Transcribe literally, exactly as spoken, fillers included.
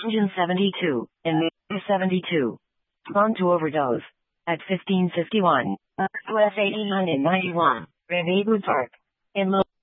Engine seventy-two, in May seventy-two. Spawned to overdose. At fifteen fifty-one. U S eighty-nine and ninety-one. Rendezvous Park. In Louisville.